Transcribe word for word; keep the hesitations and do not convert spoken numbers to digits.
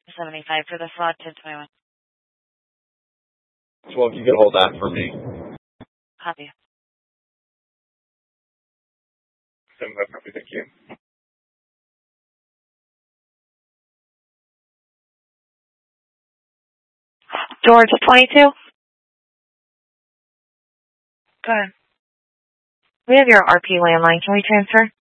seventy-five for the slot, ten twenty-one. Well, if you could hold that for me. Copy. seventy-five, copy, thank you. George, twenty-two. Go ahead. We have your R P landline. Can we transfer?